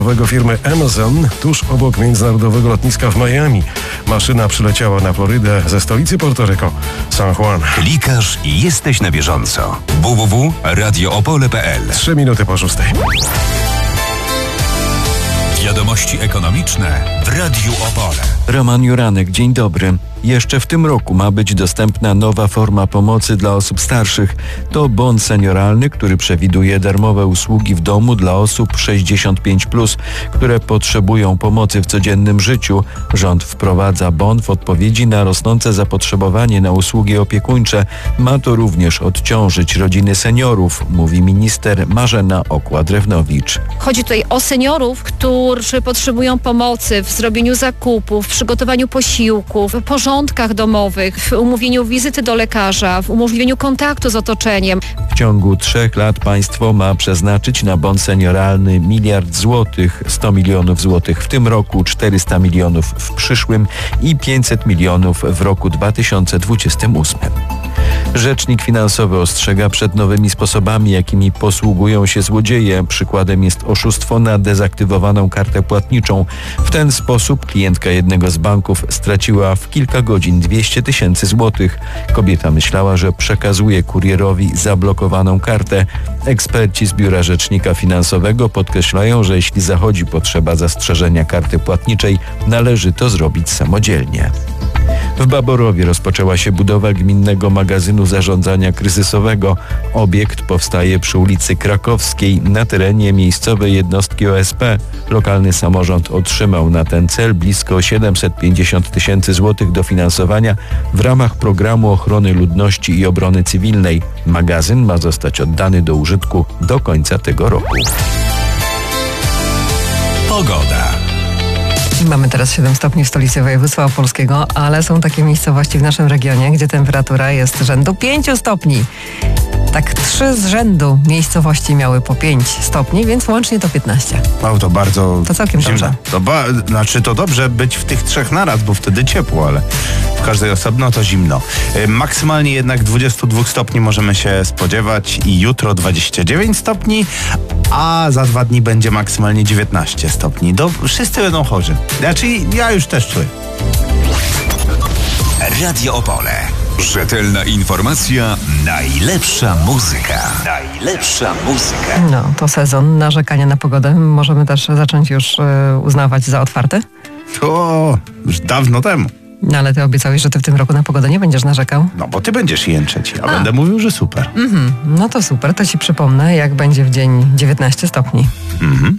Firmy Amazon tuż obok międzynarodowego lotniska w Miami. Maszyna przyleciała na Florydę ze stolicy Puerto Rico, San Juan. Klikasz i jesteś na bieżąco. www.radioopole.pl 3 minuty po 6. Wiadomości ekonomiczne w Radiu Opole. Roman Juranek, dzień dobry. Jeszcze w tym roku ma być dostępna nowa forma pomocy dla osób starszych. To bon senioralny, który przewiduje darmowe usługi w domu dla osób 65+, które potrzebują pomocy w codziennym życiu. Rząd wprowadza bon w odpowiedzi na rosnące zapotrzebowanie na usługi opiekuńcze. Ma to również odciążyć rodziny seniorów, mówi minister Marzena Okła-Drewnowicz. Chodzi tutaj o seniorów, którzy potrzebują pomocy w zrobieniu zakupów, w przygotowaniu posiłków, w porządkach domowych, w umówieniu wizyty do lekarza, w umożliwieniu kontaktu z otoczeniem. W ciągu 3 lat państwo ma przeznaczyć na bon senioralny 1 miliard złotych, 100 milionów złotych w tym roku, 400 milionów w przyszłym i 500 milionów w roku 2028. Rzecznik finansowy ostrzega przed nowymi sposobami, jakimi posługują się złodzieje. Przykładem jest oszustwo na dezaktywowaną kartę płatniczą. W ten sposób klientka jednego z banków straciła w kilka godzin 200 000 złotych. Kobieta myślała, że przekazuje kurierowi zablokowaną kartę. Eksperci z Biura Rzecznika Finansowego podkreślają, że jeśli zachodzi potrzeba zastrzeżenia karty płatniczej, należy to zrobić samodzielnie. W Baborowie rozpoczęła się budowa gminnego magazynu zarządzania kryzysowego. Obiekt powstaje przy ulicy Krakowskiej na terenie miejscowej jednostki OSP. Lokalny samorząd otrzymał na ten cel blisko 750 000 złotych dofinansowania w ramach programu ochrony ludności i obrony cywilnej. Magazyn ma zostać oddany do użytku do końca tego roku. Pogoda. Mamy teraz 7 stopni w stolicy województwa opolskiego, ale są takie miejscowości w naszym regionie, gdzie temperatura jest rzędu 5 stopni. Tak 3 z rzędu miejscowości miały po 5 stopni, więc łącznie to 15. No to bardzo... To całkiem zimno. dobrze. To dobrze być w tych 3 naraz, bo wtedy ciepło, ale w każdej osobno to zimno. Maksymalnie jednak 22 stopni możemy się spodziewać i jutro 29 stopni, a za 2 dni będzie maksymalnie 19 stopni. Wszyscy będą chorzy. Znaczy ja już też czuję. Radio Opole. Rzetelna informacja, najlepsza muzyka. Najlepsza muzyka. No, to sezon narzekania na pogodę. Możemy też zacząć już uznawać za otwarte? O, już dawno temu. No ale ty obiecałeś, że ty w tym roku na pogodę nie będziesz narzekał. No bo ty będziesz jęczeć, a będę mówił, że super. No to super, to ci przypomnę, jak będzie w dzień 19 stopni.